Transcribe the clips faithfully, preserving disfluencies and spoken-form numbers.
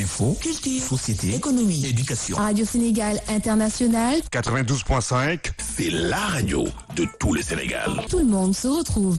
Info, culture, société, économie, éducation. Radio Sénégal International. quatre-vingt-douze point cinq, c'est la radio de tout le Sénégal. Tout le monde se retrouve.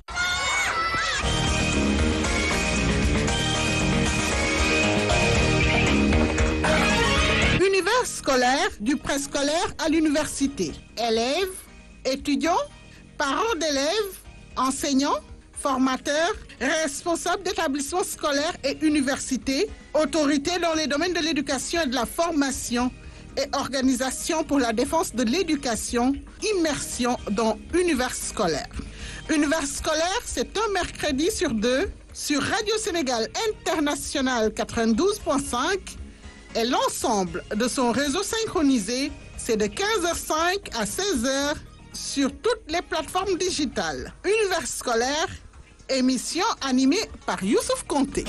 Univers scolaire, du préscolaire à l'université. Élèves, étudiants, parents d'élèves, enseignants, formateurs, responsables d'établissements scolaires et universités, autorités dans les domaines de l'éducation et de la formation et organisations pour la défense de l'éducation, immersion dans Univers scolaire. Univers scolaire, c'est un mercredi sur deux sur Radio Sénégal International quatre-vingt-douze point cinq et l'ensemble de son réseau synchronisé, c'est de quinze heures cinq à seize heures sur toutes les plateformes digitales. Univers scolaire, émission animée par Youssouf Konté.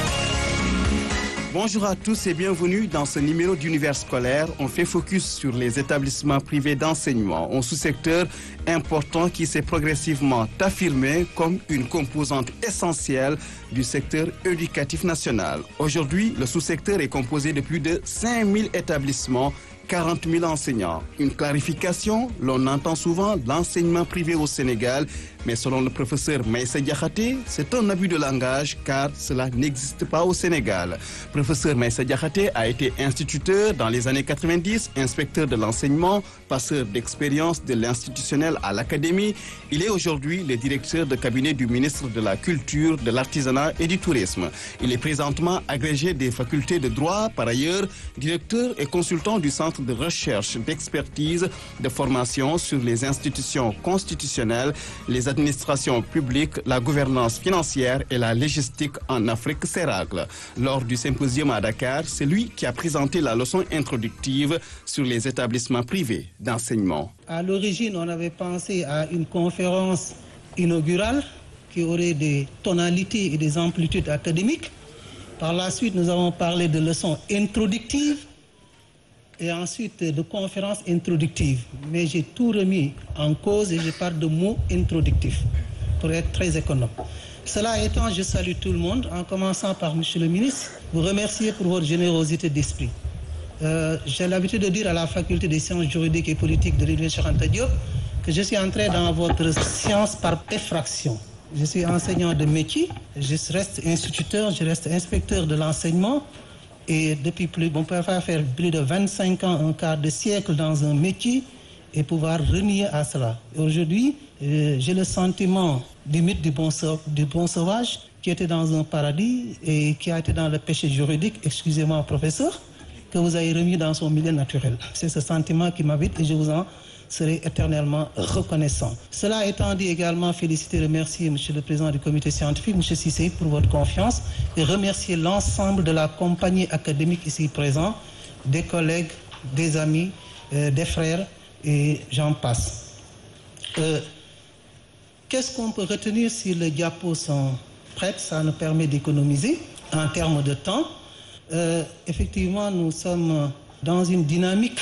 Bonjour à tous et bienvenue dans ce numéro d'Univers scolaire. On fait focus sur les établissements privés d'enseignement, un sous-secteur important qui s'est progressivement affirmé comme une composante essentielle du secteur éducatif national. Aujourd'hui, le sous-secteur est composé de plus de cinq mille établissements, quarante mille enseignants. Une clarification, l'on entend souvent l'enseignement privé au Sénégal, mais selon le professeur Meïssa Diakhaté, c'est un abus de langage car cela n'existe pas au Sénégal. Professeur Meïssa Diakhaté a été instituteur dans les années quatre-vingt-dix, inspecteur de l'enseignement, passeur d'expérience de l'institutionnel à l'académie. Il est aujourd'hui le directeur de cabinet du ministre de la Culture, de l'Artisanat et du Tourisme. Il est présentement agrégé des facultés de droit, par ailleurs directeur et consultant du Centre de recherche, d'expertise, de formation sur les institutions constitutionnelles, les administrations publiques, la gouvernance financière et la logistique en Afrique Céracle. Lors du symposium à Dakar, c'est lui qui a présenté la leçon introductive sur les établissements privés d'enseignement. À l'origine, on avait pensé à une conférence inaugurale qui aurait des tonalités et des amplitudes académiques. Par la suite, nous avons parlé de leçons introductives et ensuite de conférences introductives. Mais j'ai tout remis en cause et je parle de mots introductifs pour être très économe. Cela étant, je salue tout le monde en commençant par Monsieur le ministre. Vous remercier pour votre générosité d'esprit. Euh, j'ai l'habitude de dire à la faculté des sciences juridiques et politiques de l'Université Cheikh Anta Diop que je suis entré dans votre science par effraction. Je suis enseignant de métier, je reste instituteur, je reste inspecteur de l'enseignement. Et depuis plus, on peut faire plus de vingt-cinq ans, un quart de siècle dans un métier et pouvoir renier à cela. Aujourd'hui, euh, j'ai le sentiment du mythe du bon, du bon sauvage qui était dans un paradis et qui a été dans le péché juridique, excusez-moi professeur, que vous avez remis dans son milieu naturel. C'est ce sentiment qui m'habite et je vous en serai éternellement reconnaissant. Cela étant dit également, féliciter et remercier M. le Président du comité scientifique, M. Cissé, pour votre confiance et remercier l'ensemble de la compagnie académique ici présente, des collègues, des amis, euh, des frères et j'en passe. Euh, qu'est-ce qu'on peut retenir si les diapos sont prêtes? Ça nous permet d'économiser en termes de temps. Euh, effectivement, nous sommes dans une dynamique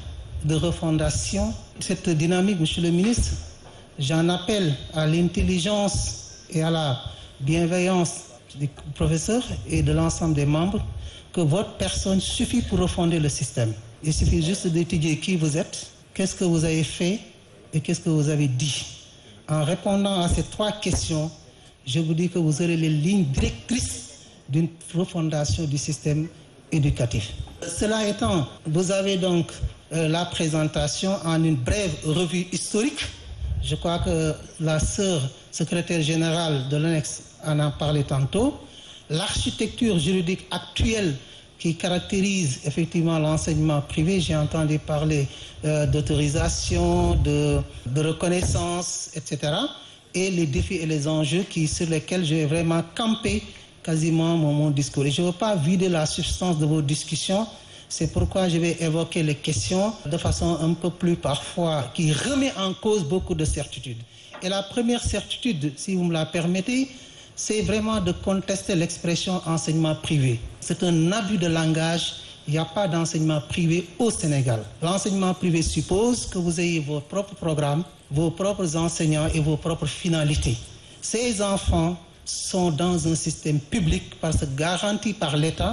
de refondation. Cette dynamique, Monsieur le ministre, j'en appelle à l'intelligence et à la bienveillance des professeurs et de l'ensemble des membres, que votre personne suffit pour refonder le système. Il suffit juste d'étudier qui vous êtes, qu'est-ce que vous avez fait et qu'est-ce que vous avez dit. En répondant à ces trois questions, je vous dis que vous aurez les lignes directrices d'une refondation du système éducatif. Cela étant, vous avez donc euh, la présentation en une brève revue historique. Je crois que la sœur secrétaire générale de l'O N E X en a parlé tantôt. L'architecture juridique actuelle qui caractérise effectivement l'enseignement privé, j'ai entendu parler euh, d'autorisation, de, de reconnaissance, et cetera. Et les défis et les enjeux qui, sur lesquels je vais vraiment camper quasiment mon, mon discours. Et je ne veux pas vider la substance de vos discussions. C'est pourquoi je vais évoquer les questions de façon un peu plus parfois qui remet en cause beaucoup de certitudes. Et la première certitude, si vous me la permettez, c'est vraiment de contester l'expression enseignement privé. C'est un abus de langage. Il n'y a pas d'enseignement privé au Sénégal. L'enseignement privé suppose que vous ayez vos propres programmes, vos propres enseignants et vos propres finalités. Ces enfants sont dans un système public parce que garanti par l'État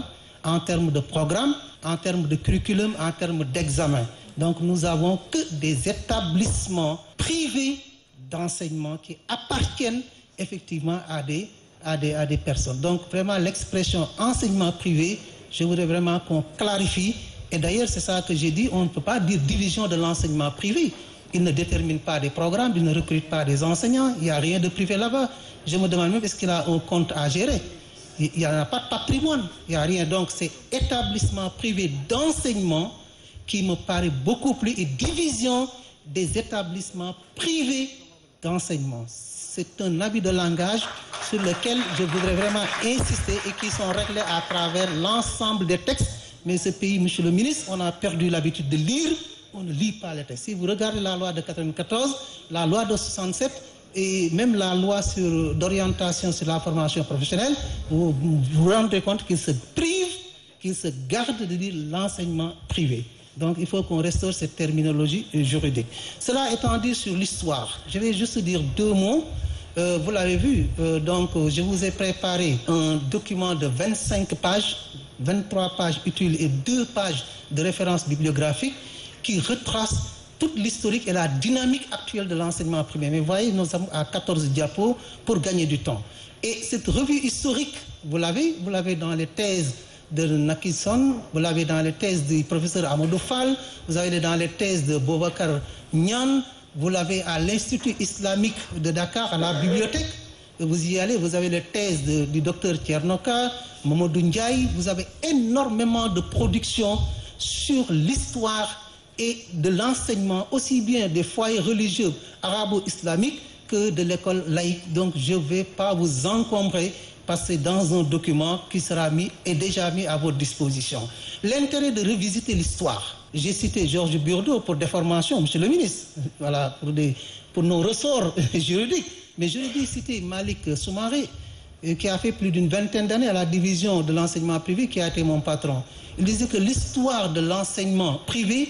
en termes de programme, en termes de curriculum, en termes d'examen. Donc nous avons que des établissements privés d'enseignement qui appartiennent effectivement à des, à des, à des personnes. Donc vraiment l'expression enseignement privé, je voudrais vraiment qu'on clarifie. Et d'ailleurs c'est ça que j'ai dit, on ne peut pas dire division de l'enseignement privé. Il ne détermine pas des programmes, il ne recrute pas des enseignants, il n'y a rien de privé là-bas. Je me demande même est-ce qu'il a un compte à gérer. Il n'y a pas de patrimoine, il n'y a rien. Donc c'est établissement privé d'enseignement qui me paraît beaucoup plus, et division des établissements privés d'enseignement. C'est un abus de langage sur lequel je voudrais vraiment insister et qui sont réglés à travers l'ensemble des textes. Mais ce pays, monsieur le ministre, on a perdu l'habitude de lire, on ne lit pas les textes. Si vous regardez la loi de quatre-vingt-quatorze, la loi de soixante-sept et même la loi sur, d'orientation sur la formation professionnelle, vous vous rendez compte qu'ils se privent, qu'ils se gardent de dire l'enseignement privé. Donc il faut qu'on restaure cette terminologie juridique. Cela étant dit sur l'histoire, je vais juste dire deux mots. Euh, vous l'avez vu, euh, donc je vous ai préparé un document de vingt-cinq pages, vingt-trois pages utiles et deux pages de référence bibliographique qui retrace toute l'historique et la dynamique actuelle de l'enseignement privé. Mais vous voyez, nous sommes à quatorze diapos pour gagner du temps. Et cette revue historique, vous l'avez, vous l'avez dans les thèses de Nakison, vous l'avez dans les thèses du professeur Amadou Fall, vous avez dans les thèses de Boubacar Niane, vous l'avez à l'Institut islamique de Dakar, à la bibliothèque. Vous y allez, vous avez les thèses de, du docteur Tchernoka, Mamadou Ndiaye. Vous avez énormément de productions sur l'histoire et de l'enseignement, aussi bien des foyers religieux arabo-islamiques que de l'école laïque. Donc je ne vais pas vous encombrer, parce que c'est dans un document qui sera mis et déjà mis à votre disposition. L'intérêt de revisiter l'histoire. J'ai cité Georges Burdeau pour des formations, monsieur le ministre, voilà, pour, des, pour nos ressorts juridiques. Mais je vais citer Malik Soumaré, qui a fait plus d'une vingtaine d'années à la division de l'enseignement privé, qui a été mon patron. Il disait que l'histoire de l'enseignement privé,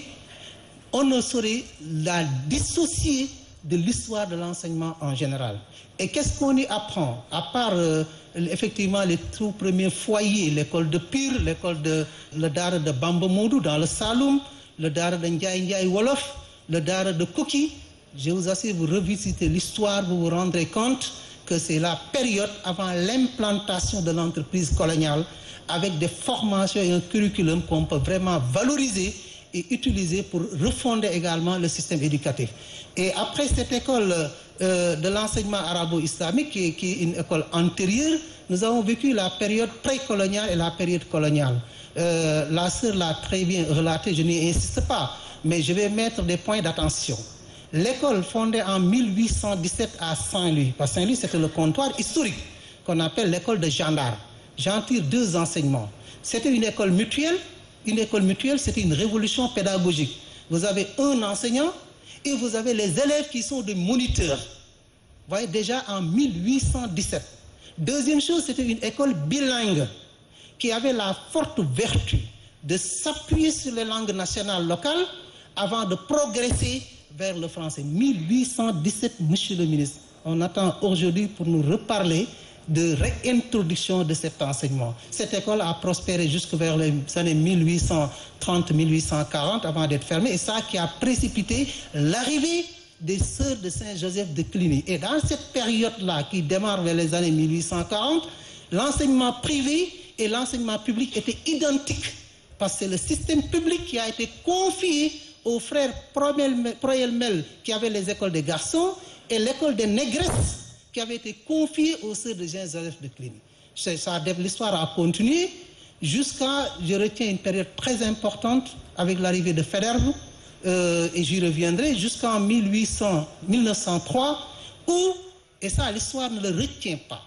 on ne saurait la dissocier de l'histoire de l'enseignement en général. Et qu'est-ce qu'on y apprend? À part euh, effectivement les tout premiers foyers, l'école de Pire, l'école de le Dara de Bamba Modou dans le Saloum, le Dara de Ndiaye Ndiaye Wolof, le Dara de Koki. Je vous assure, vous revisitez l'histoire, vous vous rendrez compte que c'est la période avant l'implantation de l'entreprise coloniale, avec des formations et un curriculum qu'on peut vraiment valoriser et utiliser pour refonder également le système éducatif. Et après cette école euh, de l'enseignement arabo-islamique, qui, qui est une école antérieure, nous avons vécu la période précoloniale et la période coloniale. Euh, la sœur l'a très bien relaté, je n'y insiste pas, mais je vais mettre des points d'attention. L'école fondée en mille huit cent dix-sept à Saint-Louis, parce que Saint-Louis c'était le comptoir historique qu'on appelle l'école de gendarmes. J'en tire deux enseignements. C'était une école mutuelle. Une école mutuelle, c'était une révolution pédagogique. Vous avez un enseignant et vous avez les élèves qui sont des moniteurs. Vous voyez, déjà en mille huit cent dix-sept. Deuxième chose, c'était une école bilingue qui avait la forte vertu de s'appuyer sur les langues nationales locales avant de progresser vers le français. mille huit cent dix-sept, monsieur le ministre. On attend aujourd'hui pour nous reparler de réintroduction de cet enseignement. Cette école a prospéré jusque vers les années mille huit cent trente à mille huit cent quarante avant d'être fermée, et ça qui a précipité l'arrivée des sœurs de Saint-Joseph de Cluny. Et dans cette période-là, qui démarre vers les années mille huit cent quarante, l'enseignement privé et l'enseignement public étaient identiques, parce que c'est le système public qui a été confié aux frères Proyelmel qui avaient les écoles des garçons et l'école des négresses qui avait été confiée aux sœurs de Saint-Joseph de Cluny. Ça, l'histoire a continué jusqu'à, je retiens une période très importante avec l'arrivée de Federbe, euh, et j'y reviendrai, jusqu'en mille huit cents, mille neuf cent trois, où, et ça l'histoire ne le retient pas,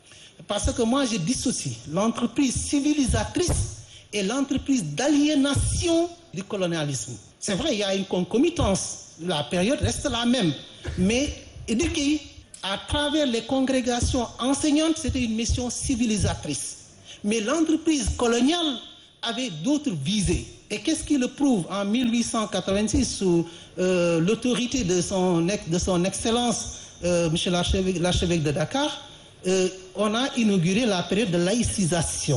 parce que moi je dissocie l'entreprise civilisatrice et l'entreprise d'aliénation du colonialisme. C'est vrai, il y a une concomitance, la période reste la même, mais éduquer à travers les congrégations enseignantes, c'était une mission civilisatrice. Mais l'entreprise coloniale avait d'autres visées. Et qu'est-ce qui le prouve? En mille huit cent quatre-vingt-six, sous euh, l'autorité de son, de son excellence, euh, monsieur l'archevêque, l'archevêque de Dakar, euh, on a inauguré la période de laïcisation.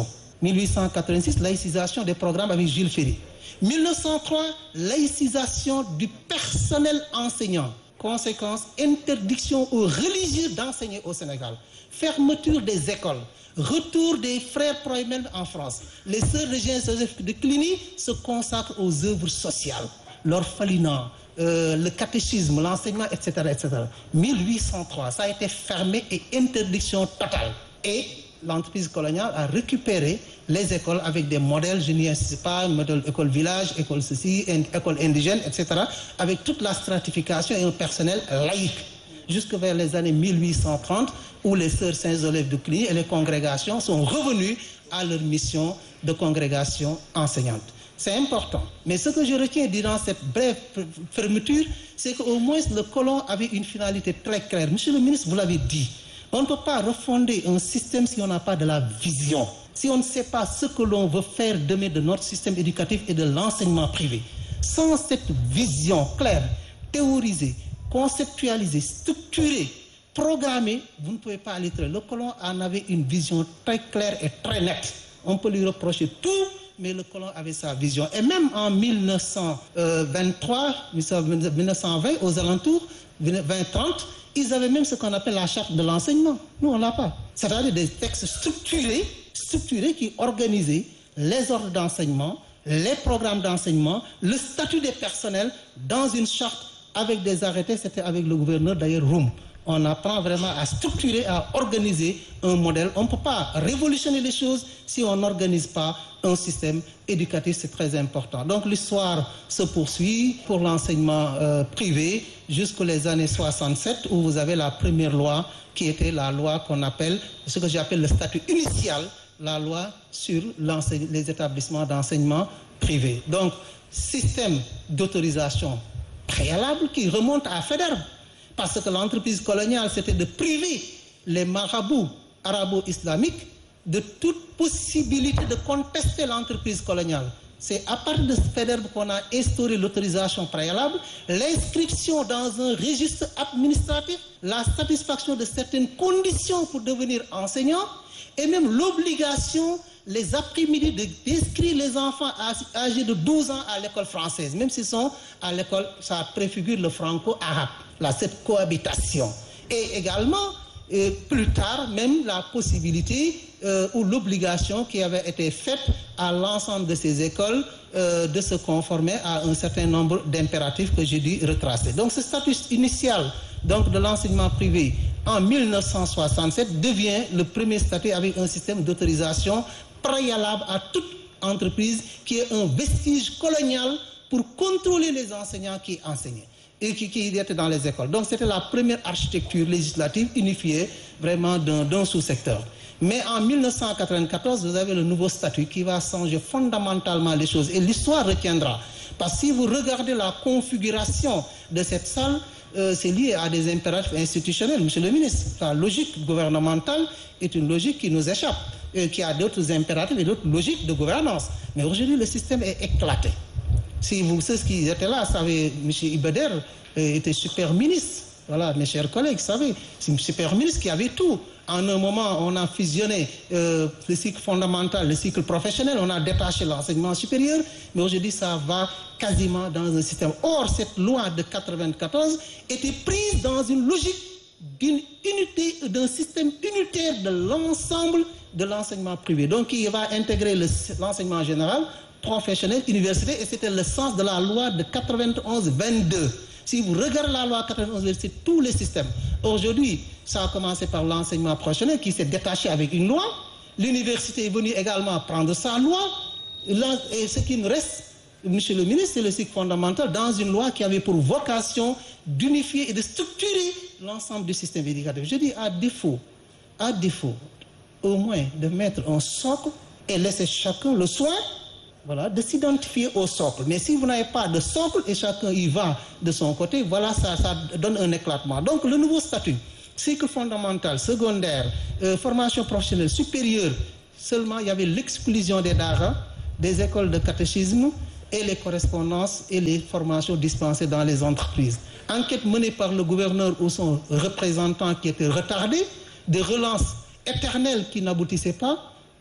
mille huit cent quatre-vingt-six, laïcisation des programmes avec Jules Ferry. mille neuf cent trois, laïcisation du personnel enseignant. Conséquence, interdiction aux religieux d'enseigner au Sénégal. Fermeture des écoles. Retour des frères Proemel en France. Les sœurs de Saint-Joseph de Cluny se consacrent aux œuvres sociales. L'orphelinat, euh, le catéchisme, l'enseignement, et cetera, et cetera. mille huit cent trois, ça a été fermé et interdiction totale. Et l'entreprise coloniale a récupéré les écoles avec des modèles, je n'y insiste pas, modèle école village, école ceci, école indigène, et cetera, avec toute la stratification et un personnel laïque, jusque vers les années mille huit cent trente, où les sœurs Saint-Joseph de Cluny et les congrégations sont revenues à leur mission de congrégation enseignante. C'est important. Mais ce que je retiens durant cette brève fermeture, c'est qu'au moins le colon avait une finalité très claire. Monsieur le ministre, vous l'avez dit, on ne peut pas refonder un système si on n'a pas de la vision. Si on ne sait pas ce que l'on veut faire demain de notre système éducatif et de l'enseignement privé. Sans cette vision claire, théorisée, conceptualisée, structurée, programmée, vous ne pouvez pas aller très loin. Le colon en avait une vision très claire et très nette. On peut lui reprocher tout, mais le colon avait sa vision. Et même en mille neuf cent vingt-trois, mille neuf cent vingt, aux alentours, vingt trente, ils avaient même ce qu'on appelle la charte de l'enseignement. Nous, on ne l'a pas. C'est-à-dire des textes structurés, structurés qui organisaient les ordres d'enseignement, les programmes d'enseignement, le statut des personnels dans une charte avec des arrêtés. C'était avec le gouverneur, d'ailleurs, Roum. On apprend vraiment à structurer, à organiser un modèle. On ne peut pas révolutionner les choses si on n'organise pas un système éducatif, c'est très important. Donc l'histoire se poursuit pour l'enseignement euh, privé jusqu'aux années soixante-sept, où vous avez la première loi qui était la loi qu'on appelle, ce que j'appelle le statut initial, la loi sur les établissements d'enseignement privé. Donc, système d'autorisation préalable qui remonte à Faidherbe. Parce que l'entreprise coloniale, c'était de priver les marabouts arabo-islamiques de toute possibilité de contester l'entreprise coloniale. C'est à partir de Faidherbe qu'on a instauré l'autorisation préalable, l'inscription dans un registre administratif, la satisfaction de certaines conditions pour devenir enseignant, et même l'obligation, les après-midi, d'inscrire les enfants âgés de douze ans à l'école française, même s'ils sont à l'école, ça préfigure le franco-arabe, là, cette cohabitation. Et également, et plus tard, même la possibilité euh, ou l'obligation qui avait été faite à l'ensemble de ces écoles euh, de se conformer à un certain nombre d'impératifs que j'ai dû retracer. Donc ce statut initial donc, de l'enseignement privé en mille neuf cent soixante-sept devient le premier statut avec un système d'autorisation préalable à toute entreprise qui est un vestige colonial pour contrôler les enseignants qui enseignaient et qui, qui étaient dans les écoles. Donc c'était la première architecture législative unifiée vraiment d'un, d'un sous-secteur. Mais en mille neuf cent quatre-vingt-quatorze, vous avez le nouveau statut qui va changer fondamentalement les choses et l'histoire retiendra. Parce que si vous regardez la configuration de cette salle, euh, c'est lié à des impératifs institutionnels, monsieur le ministre. La logique gouvernementale est une logique qui nous échappe, et qui a d'autres impératifs et d'autres logiques de gouvernance. Mais aujourd'hui, le système est éclaté. Si vous, ceux qui étaient là, savez, M. Ibeder était super ministre. Voilà, mes chers collègues, vous savez, c'est un super ministre qui avait tout. En un moment, on a fusionné euh, le cycle fondamental, le cycle professionnel, on a détaché l'enseignement supérieur, mais aujourd'hui, ça va quasiment dans un système. Or, cette loi de quatre-vingt-quatorze était prise dans une logique d'une unité, d'un système unitaire de l'ensemble de l'enseignement privé. Donc, il va intégrer le, l'enseignement général, professionnel, université, et c'était le sens de la loi de quatre-vingt-onze vingt-deux. Si vous regardez la loi quatre-vingt-onze vingt-deux, c'est tous les systèmes. Aujourd'hui, ça a commencé par l'enseignement professionnel qui s'est détaché avec une loi. L'université est venue également prendre sa loi. Et ce qui nous reste, monsieur le ministre, c'est le cycle fondamental dans une loi qui avait pour vocation d'unifier et de structurer l'ensemble du système éducatif. Je dis à défaut, à défaut, au moins de mettre un socle et laisser chacun le soin, voilà, de s'identifier au socle. Mais si vous n'avez pas de socle et chacun y va de son côté, voilà, ça, ça donne un éclatement. Donc le nouveau statut, cycle fondamental, secondaire, euh, formation professionnelle supérieure, seulement il y avait l'exclusion des daara, des écoles de catéchisme et les correspondances et les formations dispensées dans les entreprises. Enquête menée par le gouverneur ou son représentant qui était retardé, des relances éternelles qui n'aboutissaient pas,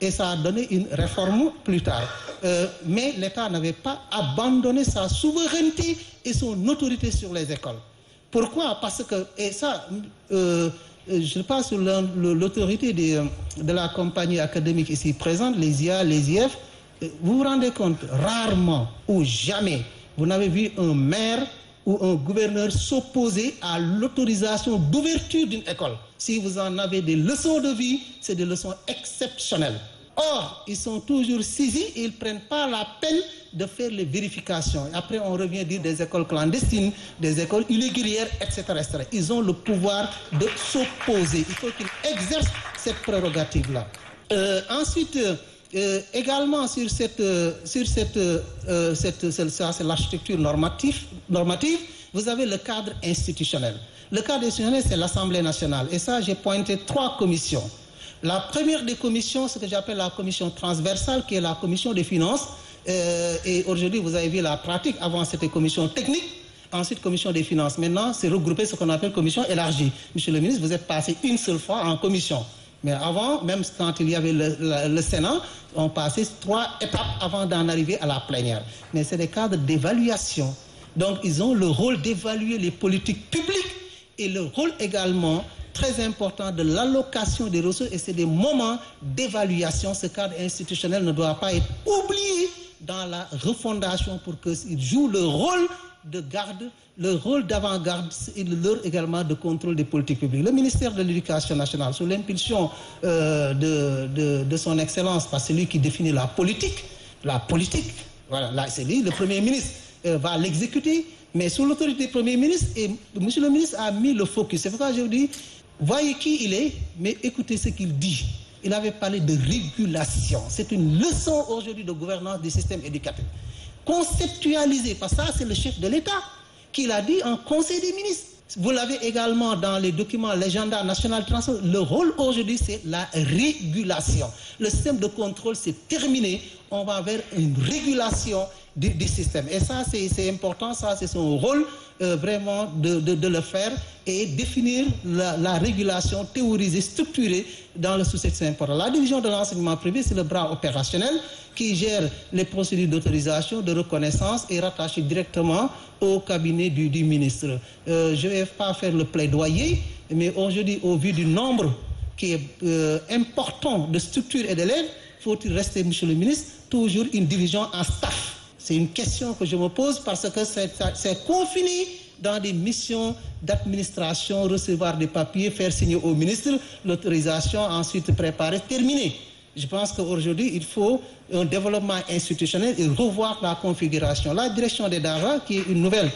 et ça a donné une réforme plus tard. Euh, mais l'État n'avait pas abandonné sa souveraineté et son autorité sur les écoles. Pourquoi? Parce que, et ça, euh, je passe sur l'autorité de, de la compagnie académique ici présente, les I A, les I F, vous vous rendez compte, rarement ou jamais, vous n'avez vu un maire ou un gouverneur s'opposer à l'autorisation d'ouverture d'une école. Si vous en avez des leçons de vie, c'est des leçons exceptionnelles. Or, ils sont toujours saisis et ils ne prennent pas la peine de faire les vérifications. Et après, on revient dire des écoles clandestines, des écoles irrégulières, et cetera, et cetera. Ils ont le pouvoir de s'opposer. Il faut qu'ils exercent cette prérogative-là. Euh, ensuite, euh, également sur cette, euh, sur cette, euh, cette, ça, c'est l'architecture normative, normative, vous avez le cadre institutionnel. Le cadre institutionnel, c'est l'Assemblée nationale. Et ça, j'ai pointé trois commissions. La première des commissions, ce que j'appelle la commission transversale, qui est la commission des finances. Euh, et aujourd'hui, vous avez vu la pratique. Avant, c'était commission technique. Ensuite, commission des finances. Maintenant, c'est regroupé ce qu'on appelle commission élargie. Monsieur le ministre, vous êtes passé une seule fois en commission. Mais avant, même quand il y avait le, le, le Sénat, on passait trois étapes avant d'en arriver à la plénière. Mais c'est des cadres d'évaluation. Donc, ils ont le rôle d'évaluer les politiques publiques et le rôle également très important de l'allocation des ressources, et c'est des moments d'évaluation. Ce cadre institutionnel ne doit pas être oublié dans la refondation pour qu'il joue le rôle de garde, le rôle d'avant-garde et l'heure également de contrôle des politiques publiques. Le ministère de l'Éducation nationale, sous l'impulsion euh, de, de, de son excellence, par celui qui définit la politique, la politique, voilà, là, c'est lui, le Premier ministre, euh, va l'exécuter, mais sous l'autorité du Premier ministre, et Monsieur le ministre a mis le focus. C'est pourquoi je vous dis, voyez qui il est, mais écoutez ce qu'il dit. Il avait parlé de régulation. C'est une leçon aujourd'hui de gouvernance du système éducatif. Conceptualisé, parce que ça, c'est le chef de l'État qui l'a dit en Conseil des ministres. Vous l'avez également dans les documents l'agenda national transport. Le rôle aujourd'hui, c'est la régulation. Le système de contrôle, c'est terminé. On va vers une régulation du, du système. Et ça, c'est important. Ça, c'est son rôle euh, vraiment de, de, de le faire et définir la, la régulation théorisée, structurée dans le sous-secteur important. La division de l'enseignement privé, c'est le bras opérationnel qui gère les procédures d'autorisation, de reconnaissance et rattaché directement au cabinet du, du ministre. Euh, je ne vais pas faire le plaidoyer, mais aujourd'hui, au vu du nombre qui est euh, important de structures et d'élèves, faut-il rester, monsieur le ministre, toujours une division en staff? C'est une question que je me pose parce que c'est confiné dans des missions d'administration, recevoir des papiers, faire signer au ministre, l'autorisation, ensuite préparer, terminer. Je pense qu'aujourd'hui, il faut un développement institutionnel et revoir la configuration. La direction des Dara, qui est une nouvelle,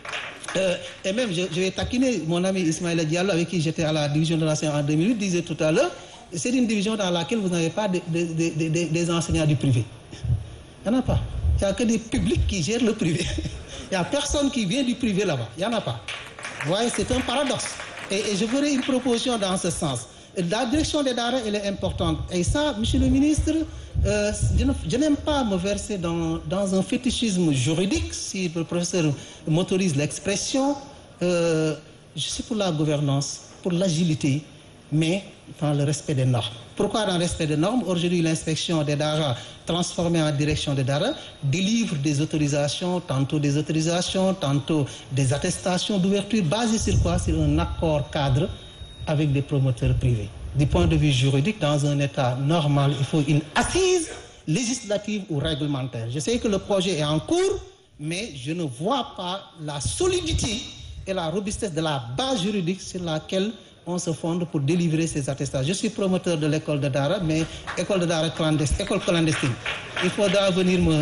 euh, et même je, je vais taquiner mon ami Ismaïla Diallo, avec qui j'étais à la division de l'enseignement en deux mille huit, disait tout à l'heure, c'est une division dans laquelle vous n'avez pas de, de, de, de, des enseignants du privé. Il n'y en a pas. Il n'y a que des publics qui gèrent le privé. Il n'y a personne qui vient du privé là-bas. Il n'y en a pas. Vous voyez, c'est un paradoxe. Et, et je ferai une proposition dans ce sens. La direction des Dara, elle est importante. Et ça, monsieur le ministre, euh, je n'aime pas me verser dans, dans un fétichisme juridique, si le professeur m'autorise l'expression. Euh, je suis pour la gouvernance, pour l'agilité, mais dans le respect des normes. Pourquoi dans le respect des normes? Aujourd'hui, l'inspection des Dara, transformée en direction des Dara, délivre des autorisations, tantôt des autorisations, tantôt des attestations d'ouverture, basées sur quoi? Sur un accord cadre avec des promoteurs privés. Du point de vue juridique, dans un État normal, il faut une assise législative ou réglementaire. Je sais que le projet est en cours, mais je ne vois pas la solidité et la robustesse de la base juridique sur laquelle on se fonde pour délivrer ces attestations. Je suis promoteur de l'école de Dara, mais école de Dara clandestine, école clandestine. Il faudra venir me...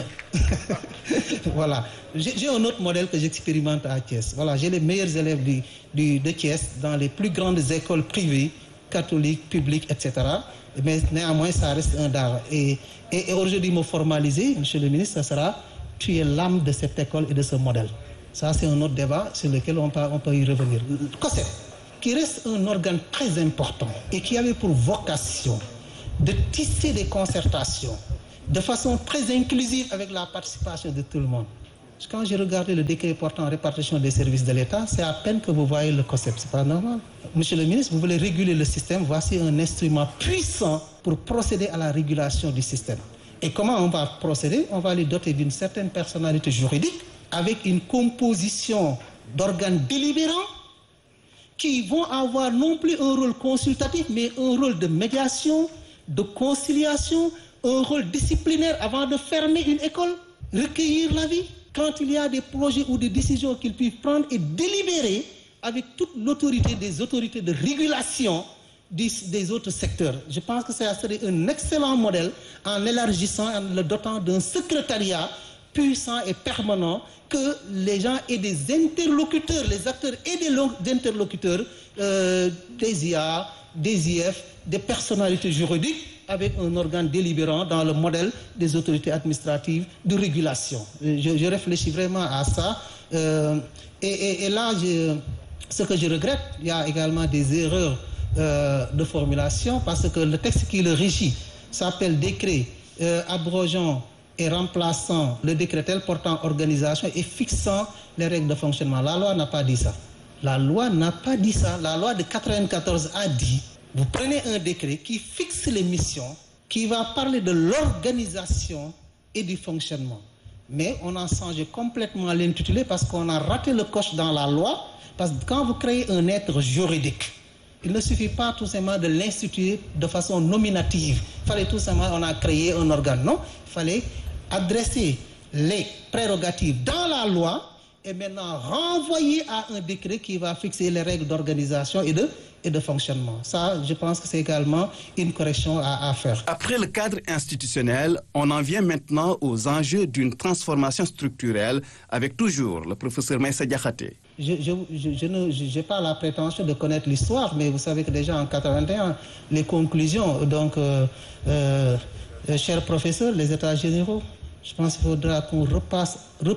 Voilà. J'ai un autre modèle que j'expérimente à Thiès. Voilà, j'ai les meilleurs élèves du, du, de Thiès dans les plus grandes écoles privées, catholiques, publiques, et cetera. Mais néanmoins, ça reste un Dara. Et, et, et aujourd'hui, me formaliser, monsieur le ministre, ça sera tu es l'âme de cette école et de ce modèle. Ça, c'est un autre débat sur lequel on peut, on peut y revenir. COSEP, qui reste un organe très important et qui avait pour vocation de tisser des concertations de façon très inclusive avec la participation de tout le monde. Quand j'ai regardé le décret portant répartition des services de l'État, c'est à peine que vous voyez le concept. C'est pas normal. Monsieur le ministre, vous voulez réguler le système. Voici un instrument puissant pour procéder à la régulation du système. Et comment on va procéder? On va les doter d'une certaine personnalité juridique avec une composition d'organes délibérants qui vont avoir non plus un rôle consultatif, mais un rôle de médiation, de conciliation, un rôle disciplinaire avant de fermer une école, recueillir l'avis quand il y a des projets ou des décisions qu'ils puissent prendre et délibérer avec toute l'autorité des autorités de régulation des, des autres secteurs. Je pense que ça serait un excellent modèle en élargissant, en le dotant d'un secrétariat puissant et permanent, que les gens aient des interlocuteurs, les acteurs et des interlocuteurs, euh, des I A, des I F, des personnalités juridiques, avec un organe délibérant dans le modèle des autorités administratives de régulation. Je, je réfléchis vraiment à ça. Euh, et, et, et là, je, ce que je regrette, il y a également des erreurs euh, de formulation, parce que le texte qui le régit s'appelle décret euh, abrogeant et remplaçant le décret tel portant organisation et fixant les règles de fonctionnement. La loi n'a pas dit ça. La loi n'a pas dit ça. La loi de quatre-vingt-quatorze a dit: vous prenez un décret qui fixe les missions, qui va parler de l'organisation et du fonctionnement. Mais on a changé complètement l'intitulé parce qu'on a raté le coche dans la loi. Parce que quand vous créez un être juridique, il ne suffit pas tout simplement de l'instituer de façon nominative. Il fallait tout simplement, on a créé un organe. Non, il fallait adresser les prérogatives dans la loi et maintenant renvoyer à un décret qui va fixer les règles d'organisation et de, et de fonctionnement. Ça, je pense que c'est également une correction à, à faire. Après le cadre institutionnel, on en vient maintenant aux enjeux d'une transformation structurelle avec toujours le professeur Meïssa Diakhaté. Je, je, je, je n'ai pas la prétention de connaître l'histoire, mais vous savez que déjà en quatre-vingt-un, les conclusions, donc, euh, euh, euh, cher professeur, les États généraux, je pense qu'il faudra qu'on repasse,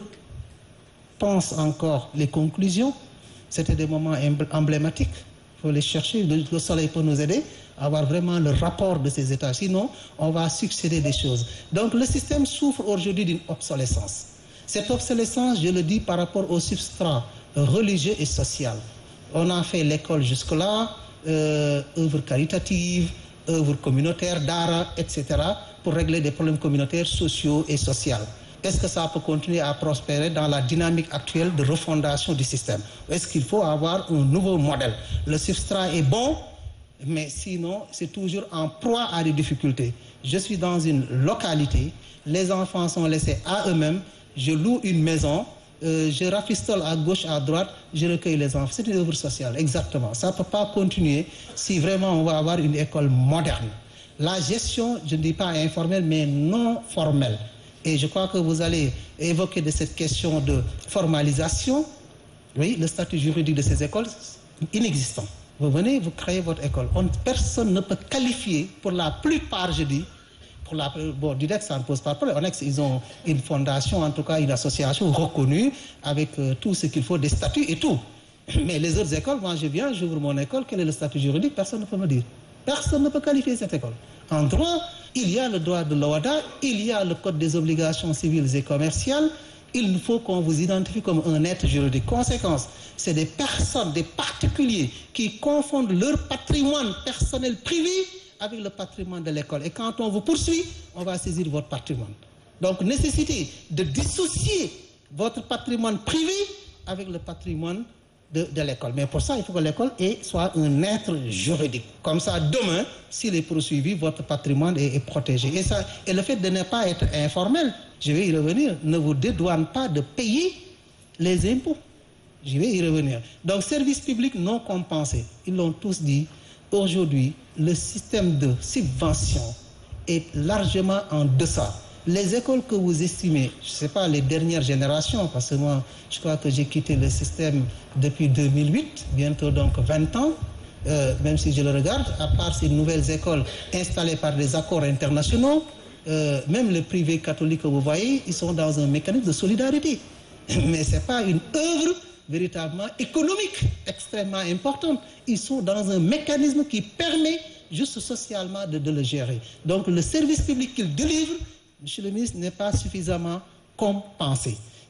repense encore les conclusions. C'était des moments emblématiques. Il faut les chercher. Le soleil peut nous aider à avoir vraiment le rapport de ces États. Sinon, on va succéder des choses. Donc, le système souffre aujourd'hui d'une obsolescence. Cette obsolescence, je le dis par rapport au substrat religieux et social. On a fait l'école jusque-là, euh, œuvres caritatives, œuvres communautaires, d'art, et cetera, pour régler des problèmes communautaires, sociaux et sociaux. Est-ce que ça peut continuer à prospérer dans la dynamique actuelle de refondation du système? Est-ce qu'il faut avoir un nouveau modèle? Le substrat est bon, mais sinon, c'est toujours en proie à des difficultés. Je suis dans une localité, les enfants sont laissés à eux-mêmes, je loue une maison, euh, je rafistole à gauche, à droite, je recueille les enfants. C'est une œuvre sociale, exactement. Ça ne peut pas continuer si vraiment on va avoir une école moderne. La gestion, je ne dis pas informelle, mais non formelle. Et je crois que vous allez évoquer de cette question de formalisation. Oui, le statut juridique de ces écoles, inexistant. Vous venez, vous créez votre école. On, personne ne peut qualifier, pour la plupart, je dis, pour la, bon, D I D E C, ça ne pose pas de problème. Ils ont une fondation, en tout cas une association reconnue, avec euh, tout ce qu'il faut, des statuts et tout. Mais les autres écoles, moi je viens, j'ouvre mon école, quel est le statut juridique? Personne ne peut me dire. Personne ne peut qualifier cette école. En droit, il y a le droit de l'OHADA, il y a le code des obligations civiles et commerciales. Il faut qu'on vous identifie comme un être juridique. Conséquence, c'est des personnes, des particuliers qui confondent leur patrimoine personnel privé avec le patrimoine de l'école. Et quand on vous poursuit, on va saisir votre patrimoine. Donc, nécessité de dissocier votre patrimoine privé avec le patrimoine de, de l'école. Mais pour ça, il faut que l'école soit un être juridique. Comme ça, demain, s'il est poursuivi, votre patrimoine est, est protégé. Et, ça, et le fait de ne pas être informel, je vais y revenir, ne vous dédouane pas de payer les impôts. Je vais y revenir. Donc, service public non compensé, ils l'ont tous dit. Aujourd'hui, le système de subvention est largement en deçà. Les écoles que vous estimez, je ne sais pas, les dernières générations, parce que moi, je crois que j'ai quitté le système depuis deux mille huit, bientôt donc vingt ans, euh, même si je le regarde, à part ces nouvelles écoles installées par des accords internationaux, euh, même les privés catholiques que vous voyez, ils sont dans un mécanisme de solidarité. Mais ce n'est pas une œuvre véritablement économique, extrêmement importante. Ils sont dans un mécanisme qui permet juste socialement de, de le gérer. Donc le service public qu'ils délivrent, Monsieur le ministre, n'est pas suffisamment compensé.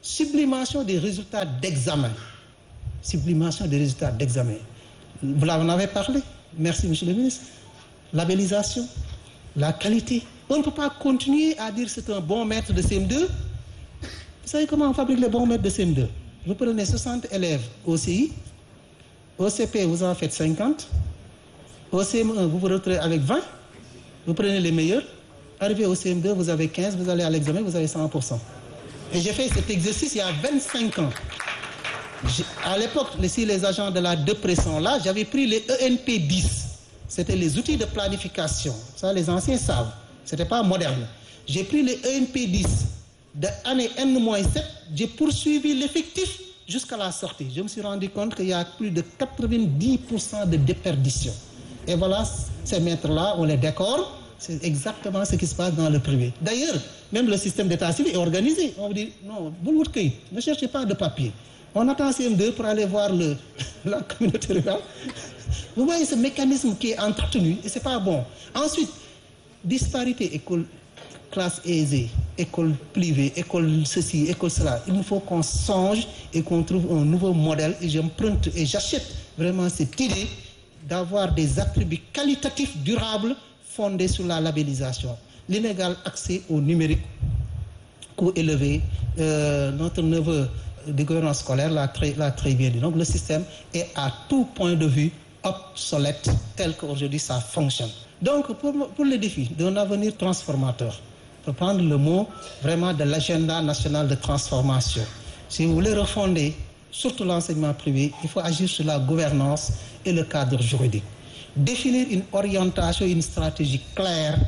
sublimation des résultats d'examen. Sublimation des résultats d'examen. Vous en avez parlé. Merci, monsieur le ministre. Labellisation, la qualité. On ne peut pas continuer à dire que c'est un bon maître de C M deux. Vous savez comment on fabrique les bons maîtres de C M deux? Vous prenez soixante élèves au C I, au C P, vous en faites cinquante, au C M un, vous vous retrouvez avec vingt, vous prenez les meilleurs, arrivé au C M deux, vous avez quinze, vous allez à l'examen, vous avez cent pour cent. Et j'ai fait cet exercice il y a vingt-cinq ans. À l'époque, si les agents de la D E P R E sont là, j'avais pris les E N P dix. C'était les outils de planification. Ça, les anciens savent. Ce n'était pas moderne. J'ai pris les E N P dix de l'année N moins sept. J'ai poursuivi l'effectif jusqu'à la sortie. Je me suis rendu compte qu'il y a plus de quatre-vingt-dix pour cent de déperdition. Et voilà, ces maîtres-là, on les décore. C'est exactement ce qui se passe dans le privé. D'ailleurs, même le système d'état civil est organisé. On vous dit, non, vous ne cherchez pas de papier. On attend C M deux pour aller voir le, la communauté rurale. Vous voyez ce mécanisme qui est entretenu et ce n'est pas bon. Ensuite, disparité école, classe aisée, école privée, école ceci, école cela. Il nous faut qu'on songe et qu'on trouve un nouveau modèle. Et j'emprunte et j'achète vraiment cette idée d'avoir des attributs qualitatifs durables fondés sur la labellisation. L'inégal accès au numérique, coût élevé, euh, notre neveu de gouvernance scolaire l'a très, l'a très bien dit. Donc le système est à tout point de vue obsolète tel qu'aujourd'hui ça fonctionne. Donc pour, pour le défi d'un avenir transformateur, pour prendre le mot vraiment de l'agenda national de transformation, si vous voulez refonder surtout l'enseignement privé, il faut agir sur la gouvernance et le cadre juridique. Définir une orientation, une stratégie claire,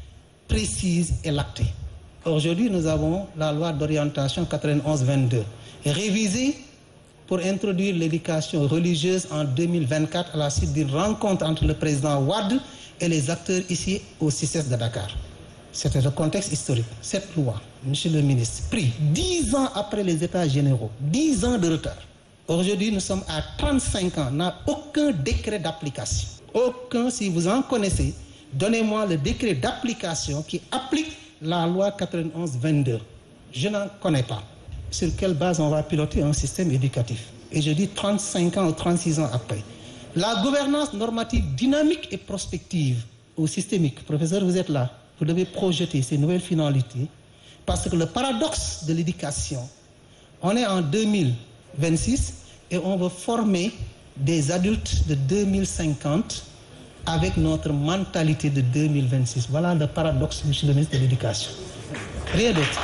précise et lactée. Aujourd'hui, nous avons la loi d'orientation quatre-vingt-onze vingt-deux, révisée pour introduire l'éducation religieuse en deux mille vingt-quatre à la suite d'une rencontre entre le président Wade et les acteurs ici au C I C E S de Dakar. C'était le contexte historique. Cette loi, monsieur le ministre, pris dix ans après les États généraux, dix ans de retard. Aujourd'hui, nous sommes à trente-cinq ans, n'a aucun décret d'application. Aucun, si vous en connaissez, donnez-moi le décret d'application qui applique la loi quatre-vingt-onze vingt-deux. Je n'en connais pas. Sur quelle base on va piloter un système éducatif? Et je dis trente-cinq ans ou trente-six ans après. La gouvernance normative dynamique et prospective ou systémique. Professeur, vous êtes là. Vous devez projeter ces nouvelles finalités parce que le paradoxe de l'éducation, on est en deux mille vingt-six et on veut former des adultes de deux mille cinquante avec notre mentalité de deux mille vingt-six. Voilà le paradoxe, monsieur le ministre de l'Éducation. Rien d'autre.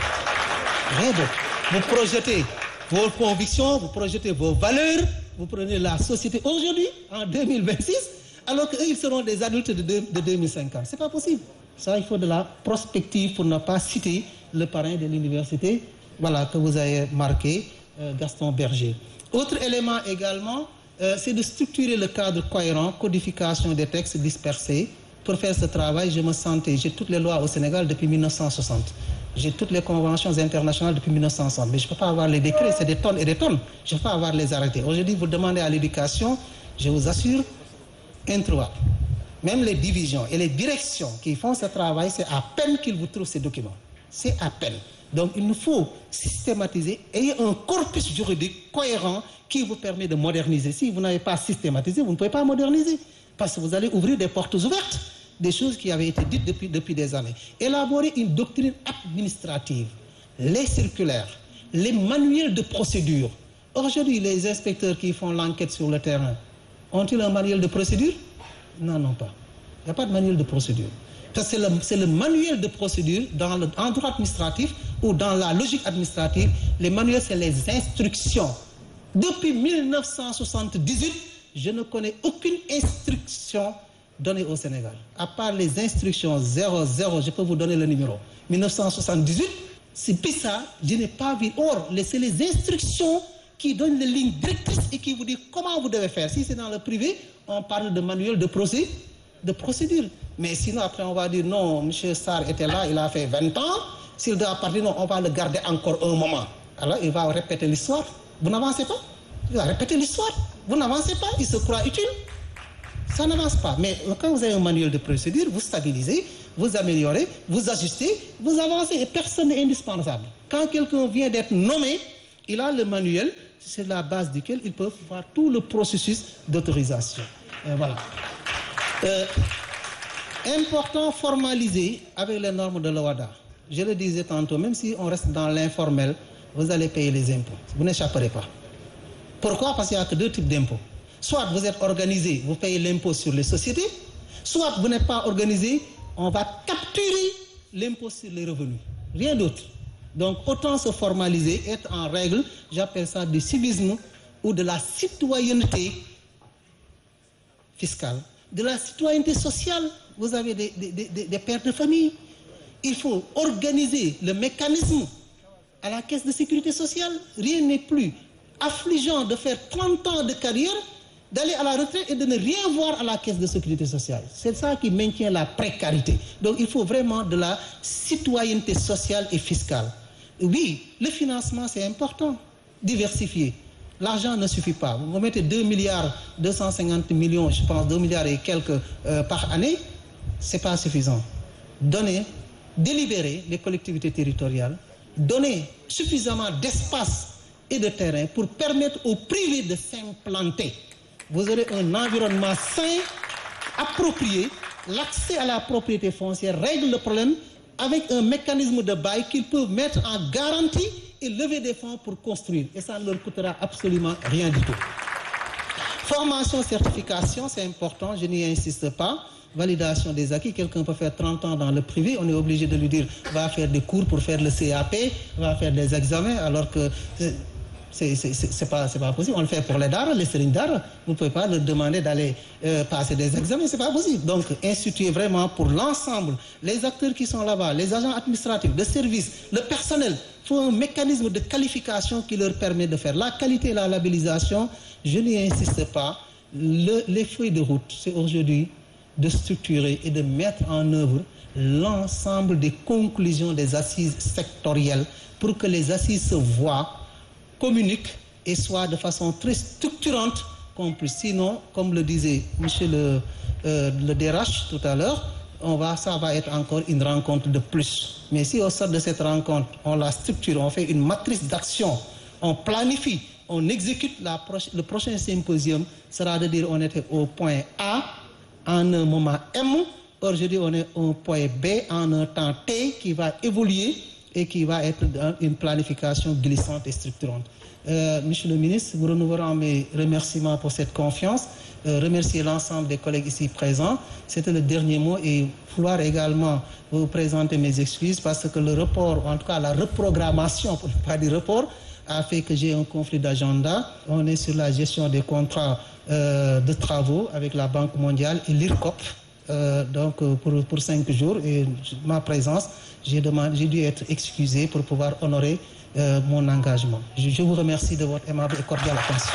Rien d'autre. Vous projetez vos convictions, vous projetez vos valeurs, vous prenez la société aujourd'hui, en deux mille vingt-six, alors qu'eux, ils seront des adultes de, deux, de deux mille cinquante. Ce n'est pas possible. Ça, il faut de la prospective pour ne pas citer le parrain de l'université, voilà, que vous avez marqué, euh, Gaston Berger. Autre élément également, euh, c'est de structurer le cadre cohérent, codification des textes dispersés. Pour faire ce travail, je me sentais, j'ai toutes les lois au Sénégal depuis mille neuf cent soixante. J'ai toutes les conventions internationales depuis mille neuf cent soixante. Mais je ne peux pas avoir les décrets, c'est des tonnes et des tonnes. Je ne peux pas avoir les arrêtés. Aujourd'hui, vous demandez à l'éducation, je vous assure, introuvable. Même les divisions et les directions qui font ce travail, c'est à peine qu'ils vous trouvent ces documents. C'est à peine. Donc il nous faut systématiser, ayez un corpus juridique cohérent qui vous permet de moderniser. Si vous n'avez pas systématisé, vous ne pouvez pas moderniser. Parce que vous allez ouvrir des portes ouvertes, des choses qui avaient été dites depuis, depuis des années. Élaborer une doctrine administrative, les circulaires, les manuels de procédure. Aujourd'hui, les inspecteurs qui font l'enquête sur le terrain, ont-ils un manuel de procédure? Non, non pas. Il n'y a pas de manuel de procédure. Parce que c'est le, c'est le manuel de procédure dans le, en droit administratif ou dans la logique administrative. Les manuels, c'est les instructions. Depuis mille neuf cent soixante-dix-huit, je ne connais aucune instruction donnée au Sénégal. À part les instructions zéro zéro, je peux vous donner le numéro. mille neuf cent soixante-dix-huit, c'est puis ça, je n'ai pas vu. Or, c'est les instructions qui donnent les lignes directrices et qui vous disent comment vous devez faire. Si c'est dans le privé, on parle de manuel de procédure. De procédure. Mais sinon, après, on va dire non, M. Sarr était là, il a fait vingt ans. S'il doit partir, non, on va le garder encore un moment. Alors, il va répéter l'histoire. Vous n'avancez pas. Il va répéter l'histoire. Vous n'avancez pas. Il se croit utile. Ça n'avance pas. Mais quand vous avez un manuel de procédure, vous stabilisez, vous améliorez, vous ajustez, vous avancez et personne n'est indispensable. Quand quelqu'un vient d'être nommé, il a le manuel, c'est la base duquel ils peuvent voir tout le processus d'autorisation. Et voilà. Euh, important, formalisé avec les normes de l'OHADA. Je le disais tantôt, même si on reste dans l'informel, vous allez payer les impôts. Vous n'échapperez pas. Pourquoi? Parce qu'il n'y a que deux types d'impôts. Soit vous êtes organisé, vous payez l'impôt sur les sociétés, soit vous n'êtes pas organisé, on va capturer l'impôt sur les revenus. Rien d'autre. Donc autant se formaliser, être en règle, j'appelle ça du civisme ou de la citoyenneté fiscale, de la citoyenneté sociale. Vous avez des, des, des, des pères de famille. Il faut organiser le mécanisme à la caisse de sécurité sociale. Rien n'est plus affligeant de faire trente ans de carrière, d'aller à la retraite et de ne rien voir à la caisse de sécurité sociale. C'est ça qui maintient la précarité. Donc il faut vraiment de la citoyenneté sociale et fiscale. Oui, le financement c'est important, diversifier. L'argent ne suffit pas. Vous mettez deux milliards deux cent cinquante millions, je pense deux milliards et quelques euh, par année, c'est pas suffisant. Donnez, délibérer les collectivités territoriales, donner suffisamment d'espace et de terrain pour permettre aux privés de s'implanter. Vous aurez un environnement sain, approprié, l'accès à la propriété foncière règle le problème avec un mécanisme de bail qu'ils peuvent mettre en garantie et lever des fonds pour construire. Et ça ne leur coûtera absolument rien du tout. Formation, certification, c'est important, je n'y insiste pas. Validation des acquis, quelqu'un peut faire trente ans dans le privé, on est obligé de lui dire va faire des cours pour faire le C A P, va faire des examens, alors que c'est, c'est, c'est, c'est, pas, c'est pas possible. On le fait pour les daara, les sëriñ daara. Vous ne pouvez pas leur demander d'aller euh, passer des examens, c'est pas possible. Donc, instituer vraiment pour l'ensemble, les acteurs qui sont là-bas, les agents administratifs, le service, le personnel, il faut un mécanisme de qualification qui leur permet de faire la qualité et la labellisation. Je n'y insiste pas. Le, les feuilles de route, c'est aujourd'hui de structurer et de mettre en œuvre l'ensemble des conclusions des assises sectorielles pour que les assises se voient, communiquent et soient de façon très structurante compris. Sinon, comme le disait monsieur le, euh, le D R H tout à l'heure, on va, ça va être encore une rencontre de plus. Mais si au sein de cette rencontre, on la structure, on fait une matrice d'action, on planifie, on exécute la proche, le prochain symposium, sera de dire on était au point A, en un moment M, aujourd'hui on est au point B en un temps T qui va évoluer et qui va être une planification glissante et structurante. Euh, Monsieur le ministre, vous renouvellerez mes remerciements pour cette confiance, euh, remercier l'ensemble des collègues ici présents. C'était le dernier mot et vouloir également vous présenter mes excuses parce que le report, en tout cas la reprogrammation, pour ne pas dire report, a fait que j'ai un conflit d'agenda. On est sur la gestion des contrats euh, de travaux avec la Banque mondiale et l'I R C O P, euh, donc pour, pour cinq jours. Et ma présence, j'ai, demandé, j'ai dû être excusé pour pouvoir honorer euh, mon engagement. Je, je vous remercie de votre aimable et cordiale attention.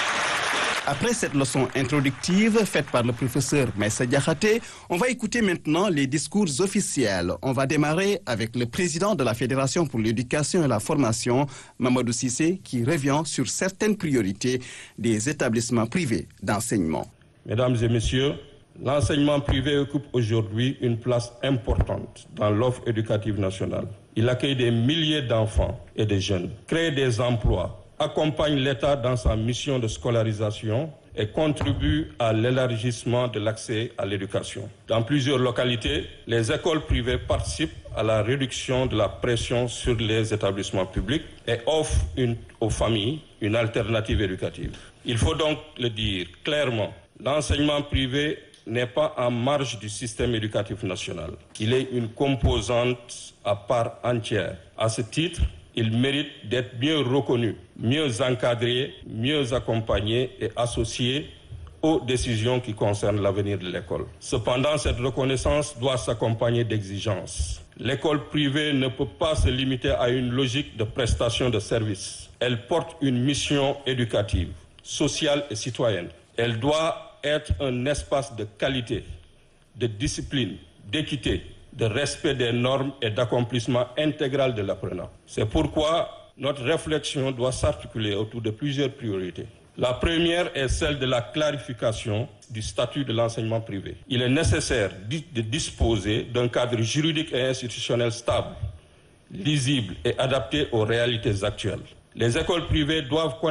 Après cette leçon introductive faite par le professeur Meïssa Diakhaté, on va écouter maintenant les discours officiels. On va démarrer avec le président de la Fédération pour l'éducation et la formation, Mamadou Cissé, qui revient sur certaines priorités des établissements privés d'enseignement. Mesdames et messieurs, l'enseignement privé occupe aujourd'hui une place importante dans l'offre éducative nationale. Il accueille des milliers d'enfants et de jeunes, crée des emplois, accompagne l'État dans sa mission de scolarisation et contribue à l'élargissement de l'accès à l'éducation. Dans plusieurs localités, les écoles privées participent à la réduction de la pression sur les établissements publics et offrent une, aux familles une alternative éducative. Il faut donc le dire clairement, l'enseignement privé n'est pas en marge du système éducatif national. Il est une composante à part entière. À ce titre, il mérite d'être mieux reconnu, mieux encadré, mieux accompagné et associé aux décisions qui concernent l'avenir de l'école. Cependant, cette reconnaissance doit s'accompagner d'exigences. L'école privée ne peut pas se limiter à une logique de prestation de services. Elle porte une mission éducative, sociale et citoyenne. Elle doit être un espace de qualité, de discipline, d'équité, de respect des normes et d'accomplissement intégral de l'apprenant. C'est pourquoi notre réflexion doit s'articuler autour de plusieurs priorités. La première est celle de la clarification du statut de l'enseignement privé. Il est nécessaire de disposer d'un cadre juridique et institutionnel stable, lisible et adapté aux réalités actuelles. Les écoles privées doivent